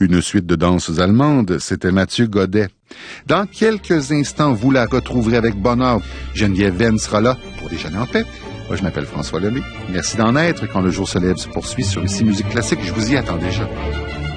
Une suite de danses allemandes, c'était Mathieu Godet. Dans quelques instants, vous la retrouverez avec bonheur. Geneviève Venn sera là pour déjeuner en paix. Moi, je m'appelle François Lemay. Merci d'en être. Quand le jour se lève se poursuit sur Ici Musique Classique, je vous y attends déjà.